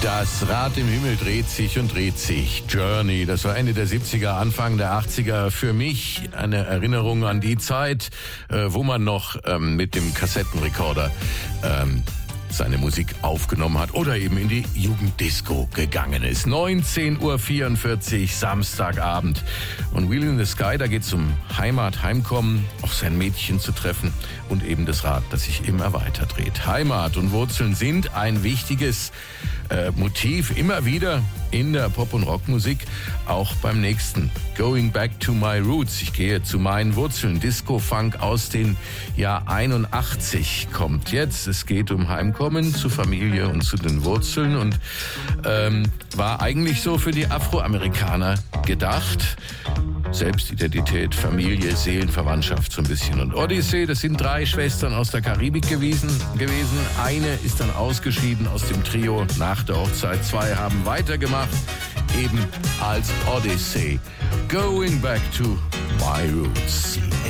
Das Rad im Himmel dreht sich und dreht sich. Journey, das war Ende der 70er, Anfang der 80er. Für mich eine Erinnerung an die Zeit, wo man noch mit dem Kassettenrekorder seine Musik aufgenommen hat oder eben in die Jugenddisco gegangen ist. 19:44 Uhr, Samstagabend. Und Wheel in the Sky, da geht es um Heimat, Heimkommen, auch sein Mädchen zu treffen und eben das Rad, das sich immer weiter dreht. Heimat und Wurzeln sind ein wichtiges Motiv immer wieder in der Pop- und Rockmusik, auch beim nächsten. Going Back to My Roots. Ich gehe zu meinen Wurzeln. Disco-Funk aus den Jahr 81 kommt jetzt. Es geht um Heimkommen zu Familie und zu den Wurzeln und war eigentlich so für die Afroamerikaner gedacht. Selbstidentität, Familie, Seelenverwandtschaft so ein bisschen. Und Odyssey, das sind 3 Schwestern aus der Karibik gewesen. Eine ist dann ausgeschieden aus dem Trio nach der Hochzeit. 2 haben weitergemacht, eben als Odyssey. Going back to my roots.